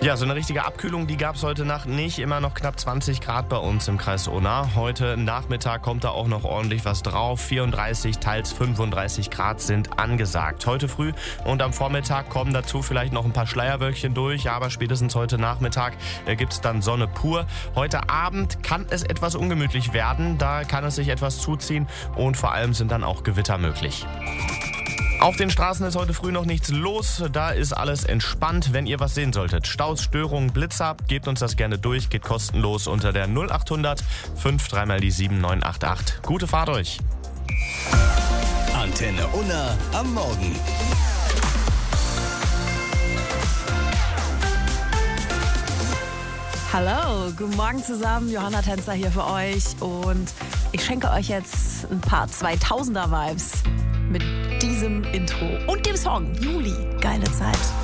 Ja, so eine richtige Abkühlung, die gab es heute Nacht nicht. Immer noch knapp 20 Grad bei uns im Kreis Unna. Heute Nachmittag kommt da auch noch ordentlich was drauf. 34, teils 35 Grad sind angesagt. Heute früh und am Vormittag kommen dazu vielleicht noch ein paar Schleierwölkchen durch. Aber spätestens heute Nachmittag gibt es dann Sonne pur. Heute Abend kann es etwas ungemütlich werden. Da kann es sich etwas zuziehen und vor allem sind dann auch Gewitter möglich. Auf den Straßen ist heute früh noch nichts los, da ist alles entspannt. Wenn ihr was sehen solltet, Staus, Störungen, Blitzer, gebt uns das gerne durch, geht kostenlos unter der 0800 53 mal die 7988. Gute Fahrt euch! Antenne Unna am Morgen. Hallo, guten Morgen zusammen, Johanna Tänzer hier für euch und ich schenke euch jetzt ein paar 2000er-Vibes mit diesem Intro und dem Song Juli. Geile Zeit.